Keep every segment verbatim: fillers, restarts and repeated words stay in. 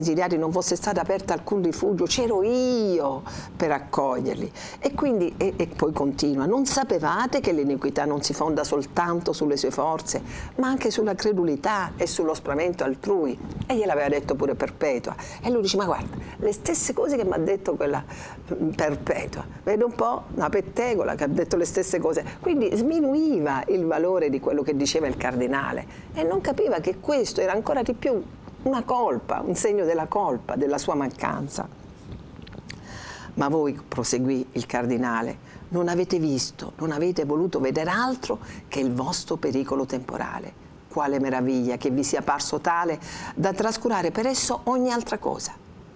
esiliati non fosse stato aperto alcun rifugio, c'ero io per accoglierli. E quindi, e, e poi continua, non sapevate che l'iniquità non si fonda soltanto sulle sue forze, ma anche sulla credulità e sullo spavento altrui. E gliel'aveva detto pure Perpetua. E lui dice, ma guarda, le stesse cose che mi ha detto quella Perpetua, vedo un po' una pettegola che ha detto le stesse cose. Quindi sminuiva il valore di quello che diceva il cardinale e non capiva che questo era ancora di più una colpa, un segno della colpa, della sua mancanza. Ma voi, proseguì il cardinale, non avete visto, non avete voluto vedere altro che il vostro pericolo temporale. Quale meraviglia che vi sia parso tale da trascurare per esso ogni altra cosa.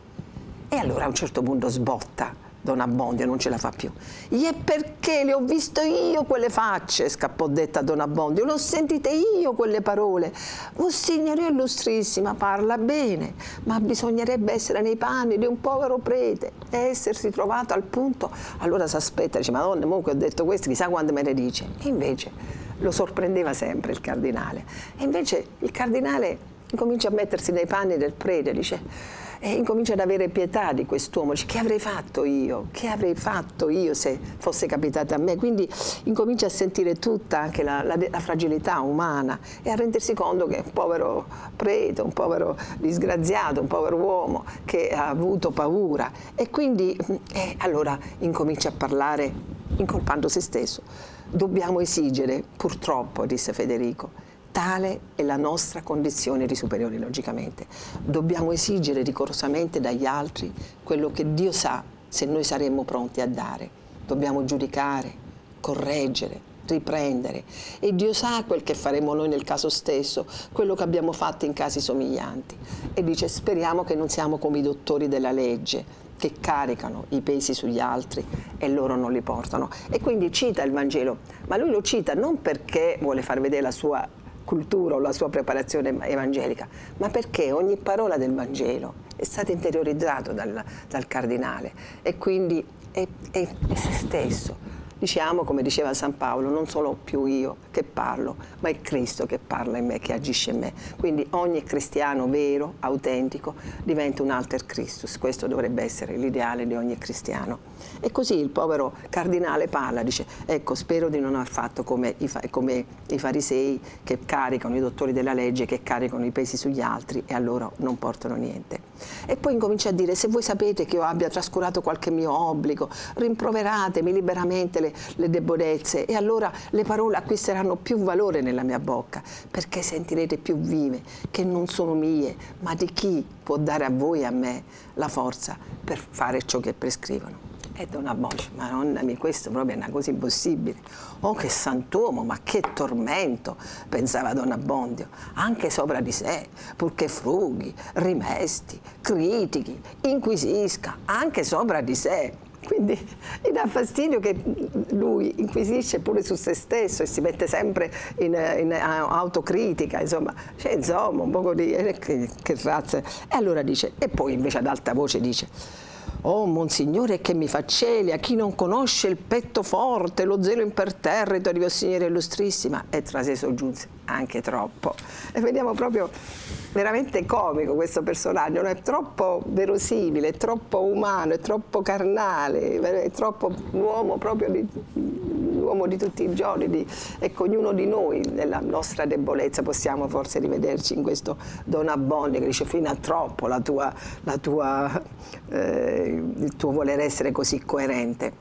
E allora a un certo punto sbotta Don Abbondio, non ce la fa più. E perché le ho visto io quelle facce, scappò detta Don Abbondio, l'ho sentite io quelle parole. Vossignoria illustrissima parla bene, ma bisognerebbe essere nei panni di un povero prete e essersi trovato al punto. Allora si aspetta, dice, Madonna, comunque ho detto questo, chissà quando me ne dice. E invece lo sorprendeva sempre il cardinale. E invece il cardinale comincia a mettersi nei panni del prete, dice... E incomincia ad avere pietà di quest'uomo, dice, che avrei fatto io? Che avrei fatto io se fosse capitato a me? Quindi incomincia a sentire tutta anche la, la, la fragilità umana e a rendersi conto che è un povero prete, un povero disgraziato, un povero uomo che ha avuto paura. E quindi eh, allora incomincia a parlare incolpando se stesso. Dobbiamo esigere, purtroppo, disse Federico, tale è la nostra condizione di superiori, logicamente. Dobbiamo esigere rigorosamente dagli altri quello che Dio sa se noi saremmo pronti a dare. Dobbiamo giudicare, correggere, riprendere. E Dio sa quel che faremo noi nel caso stesso, quello che abbiamo fatto in casi somiglianti. E dice, speriamo che non siamo come i dottori della legge, che caricano i pesi sugli altri e loro non li portano. E quindi cita il Vangelo, ma lui lo cita non perché vuole far vedere la sua cultura o la sua preparazione evangelica, ma perché ogni parola del Vangelo è stata interiorizzata dal, dal cardinale e quindi è, è, è se stesso. Diciamo, come diceva San Paolo, non sono più io che parlo, ma è Cristo che parla in me, che agisce in me. Quindi ogni cristiano vero, autentico, diventa un alter Christus. Questo dovrebbe essere l'ideale di ogni cristiano. E così il povero cardinale parla, dice, ecco, spero di non aver fatto come i, come i farisei che caricano, i dottori della legge, che caricano i pesi sugli altri e a loro non portano niente. E poi incomincia a dire, se voi sapete che io abbia trascurato qualche mio obbligo, rimproveratemi liberamente le, le debolezze e allora le parole acquisteranno più valore nella mia bocca, perché sentirete più vive, che non sono mie, ma di chi può dare a voi e a me la forza per fare ciò che prescrivono. E Don Abbondio, Madonna mia, questo proprio è una cosa impossibile. Oh, che santuomo, ma che tormento, pensava Don Abbondio, anche sopra di sé, purché frughi, rimesti, critichi, inquisisca, anche sopra di sé. Quindi gli dà fastidio che lui inquisisce pure su se stesso e si mette sempre in, in autocritica, insomma, cioè, insomma, un poco di... che, che razza. E allora dice, e poi invece ad alta voce dice, oh, Monsignore, che mi fa celia, chi non conosce il petto forte, lo zelo imperterrito di Vossignoria Illustrissima, e tra sé soggiunse, anche troppo. E vediamo proprio veramente comico questo personaggio, no? È troppo verosimile, è troppo umano, è troppo carnale, è troppo l'uomo proprio di, l'uomo di tutti i giorni, di, ecco, ognuno di noi nella nostra debolezza possiamo forse rivederci in questo Don Abbondio che dice fino a troppo la tua, la tua, eh, il tuo voler essere così coerente.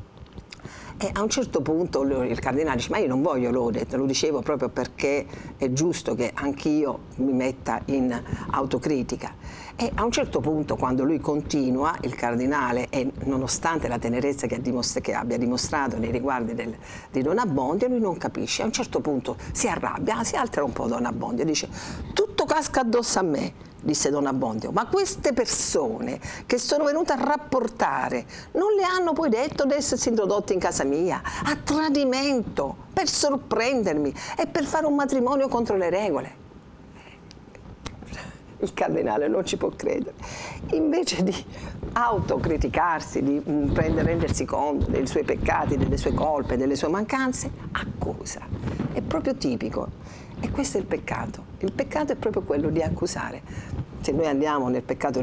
E a un certo punto il cardinale dice, ma io non voglio lode, te lo dicevo proprio perché è giusto che anch'io mi metta in autocritica. E a un certo punto, quando lui continua, il cardinale, e nonostante la tenerezza che, dimostra, che abbia dimostrato nei riguardi del, di Don Abbondio, lui non capisce. A un certo punto si arrabbia, si altera un po' Don Abbondio e dice, tutto casca addosso a me, disse Don Abbondio, ma queste persone che sono venute a rapportare non le hanno poi detto di essersi introdotte in casa mia a tradimento per sorprendermi e per fare un matrimonio contro le regole? Il cardinale non ci può credere. Invece di autocriticarsi, di prendere, rendersi conto dei suoi peccati, delle sue colpe, delle sue mancanze, accusa. È proprio tipico. E questo è il peccato. Il peccato è proprio quello di accusare. Se noi andiamo nel peccato